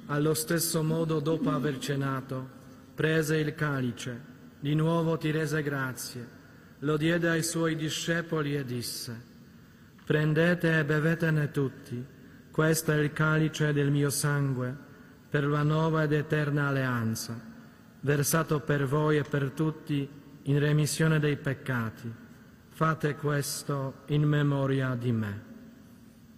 Allo stesso modo, dopo aver cenato, prese il calice, di nuovo ti rese grazie, lo diede ai suoi discepoli e disse: «Prendete e bevetene tutti, questo è il calice del mio sangue, per la nuova ed eterna alleanza, versato per voi e per tutti in remissione dei peccati. Fate questo in memoria di me».